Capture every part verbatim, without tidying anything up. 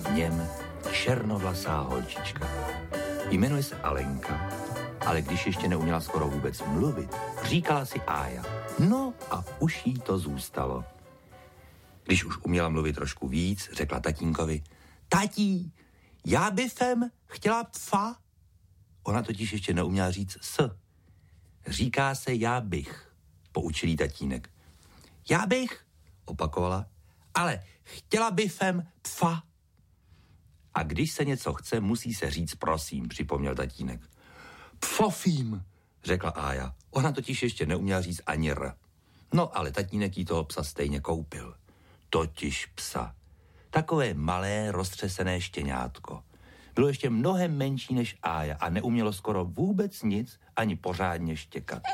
v něm černovlasá holčička. Jmenuje se Alenka, ale když ještě neuměla skoro vůbec mluvit, říkala si Ája. No a už jí to zůstalo. Když už uměla mluvit trošku víc, řekla tatínkovi: Tatí, já byfem chtěla pfa. Ona totiž ještě neuměla říct s. Říká se já bych, poučil jí tatínek. Já bych, opakovala, ale chtěla byfem pfa. A když se něco chce, musí se říct prosím, připomněl tatínek. Pfofím, řekla Ája. Ona totiž ještě neuměla říct ani r. No ale tatínek jí toho psa stejně koupil. Totiž psa. Takové malé, roztřesené štěňátko. Bylo ještě mnohem menší než Ája a neumělo skoro vůbec nic, ani pořádně štěkat.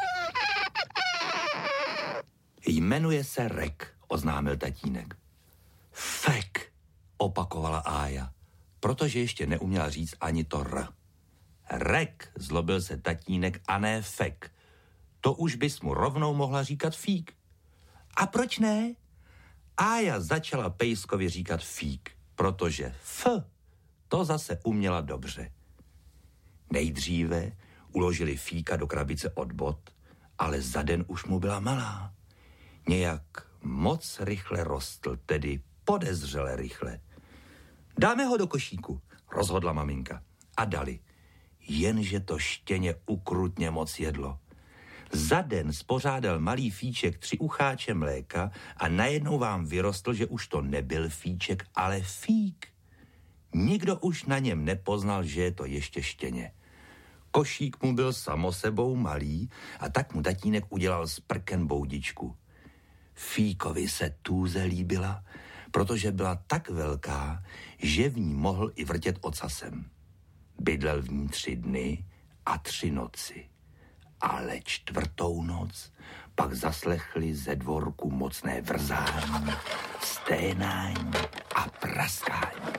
Jmenuje se Rek, oznámil tatínek. Fek, opakovala Ája, protože ještě neuměla říct ani to r. Rek, zlobil se tatínek, a ne fek. To už bys mu rovnou mohla říkat fík. A proč ne? Ája začala pejskovi říkat fík, protože f, to zase uměla dobře. Nejdříve uložili fíka do krabice od bot, ale za den už mu byla malá. Nějak moc rychle rostl, tedy podezřele rychle. Dáme ho do košíku, rozhodla maminka. A dali. Jenže to štěně ukrutně moc jedlo. Za den spořádal malý fíček tři ucháče mléka a najednou vám vyrostl, že už to nebyl fíček, ale fík. Nikdo už na něm nepoznal, že je to ještě štěně. Košík mu byl samo sebou malý a tak mu tatínek udělal z prken boudičku. Fíkovi se tůze líbila, protože byla tak velká, že v ní mohl i vrtět ocasem. Bydlel v ní tři dny a tři noci. Ale čtvrtou noc pak zaslechli ze dvorku mocné vrzání, sténání a praskání.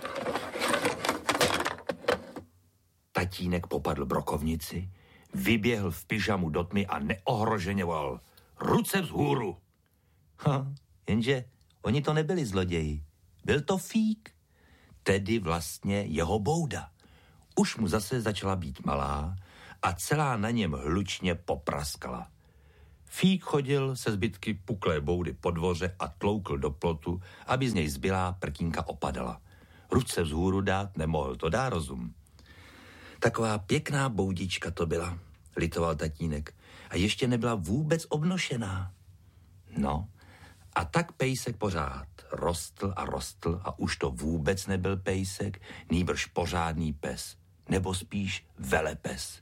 Tatínek popadl brokovnici, vyběhl v pyžamu do tmy a neohroženě volal: ruce vzhůru! Ha, jenže oni to nebyli zloději. Byl to fík, tedy vlastně jeho bouda. Už mu zase začala být malá a celá na něm hlučně popraskala. Fík chodil se zbytky puklé boudy po dvoře a tloukl do plotu, aby z něj zbylá prkínka opadala. Ruce vzhůru dát nemohl, to dá rozum. Taková pěkná boudička to byla, litoval tatínek, a ještě nebyla vůbec obnošená. No, a tak pejsek pořád rostl a rostl a už to vůbec nebyl pejsek, nýbrž pořádný pes, nebo spíš velepes.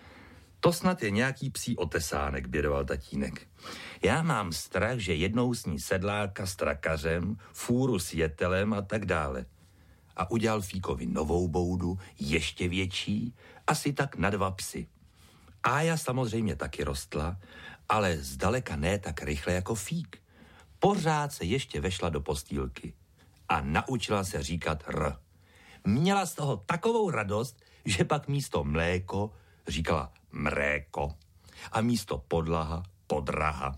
To snad je nějaký psí otesánek, bědoval tatínek. Já mám strach, že jednou sní sedláka s trakařem, fůru s jetelem a tak dále. A udělal Fíkovi novou boudu, ještě větší, asi tak na dva psy. Ája samozřejmě taky rostla, ale zdaleka ne tak rychle jako Fík. Pořád se ještě vešla do postýlky a naučila se říkat r. Měla z toho takovou radost, že pak místo mléko říkala mréko a místo podlaha podraha.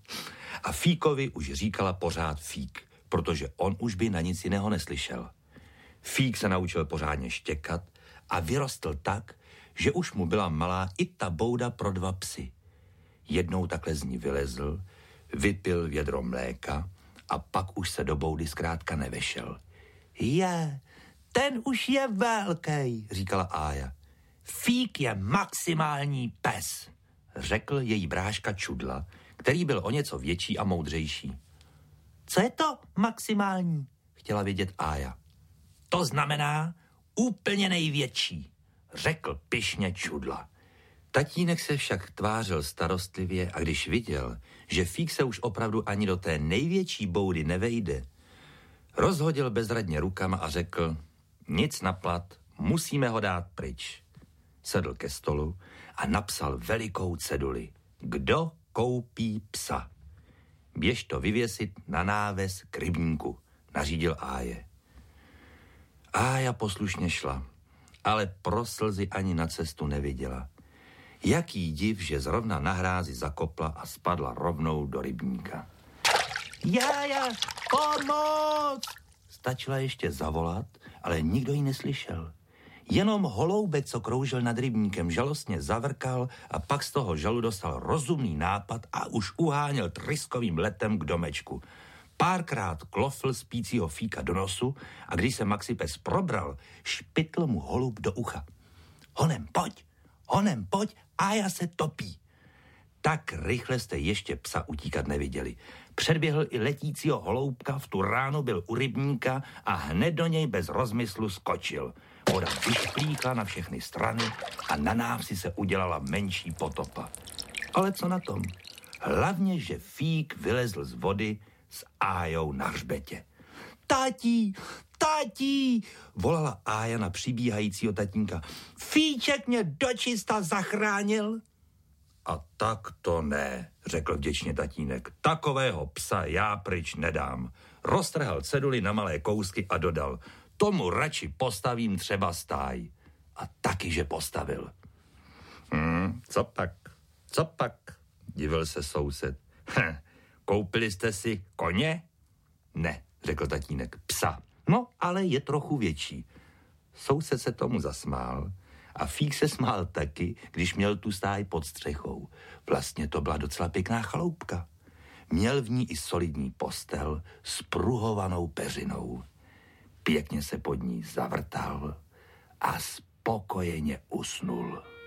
A Fíkovi už říkala pořád Fík, protože on už by na nic jiného neslyšel. Fík se naučil pořádně štěkat a vyrostl tak, že už mu byla malá i ta bouda pro dva psy. Jednou takhle z ní vylezl, vypil vědro mléka a pak už se do boudy zkrátka nevešel. Je, ten už je velký, říkala Ája. Fík je maximální pes, řekl její bráška Čudla, který byl o něco větší a moudřejší. Co je to maximální? Chtěla vědět Ája. To znamená úplně největší, řekl pyšně Čudla. Tatínek se však tvářil starostlivě a když viděl, že Fík se už opravdu ani do té největší boudy nevejde, rozhodil bezradně rukama a řekl: nic na plat, musíme ho dát pryč. Sedl ke stolu a napsal velikou ceduli. Kdo koupí psa? Běž to vyvěsit na náves k rybníku, nařídil Áje. Ája poslušně šla, ale pro slzy ani na cestu neviděla. Jaký div, že zrovna na hrázi zakopla a spadla rovnou do rybníka. Jája, pomoc! stačila ještě zavolat, ale nikdo ji neslyšel. Jenom holoubek, co kroužil nad rybníkem, žalostně zavrkal a pak z toho žalu dostal rozumný nápad a už uháněl tryskovým letem k domečku. Párkrát klofl spícího fíka do nosu a když se Maxipes probral, špitl mu holub do ucha. Honem, pojď, honem, pojď, Ája se topí. Tak rychle jste ještě psa utíkat neviděli. Předběhl i letícího holoubka, v tu ránu byl u rybníka a hned do něj bez rozmyslu skočil. Voda vyšplíkla na všechny strany a na návsi se udělala menší potopa. Ale co na tom? Hlavně, že fík vylezl z vody s Ájou na hřbetě. Tátí, tátí, volala Ája na přibíhajícího tatínka. Fíček mě dočista zachránil. A tak to ne, řekl vděčně tatínek. Takového psa já pryč nedám. Roztrhal ceduli na malé kousky a dodal, tomu radši postavím třeba stáj. A taky, že postavil. Hmm, co pak, co pak, divil se soused. Hm, koupili jste si koně? Ne, řekl tatínek, psa. No, ale je trochu větší. Soused se tomu zasmál a fík se smál taky, když měl tu stáj pod střechou. Vlastně to byla docela pěkná chaloupka. Měl v ní i solidní postel s pruhovanou peřinou. Pěkně se pod ní zavrtal a spokojeně usnul.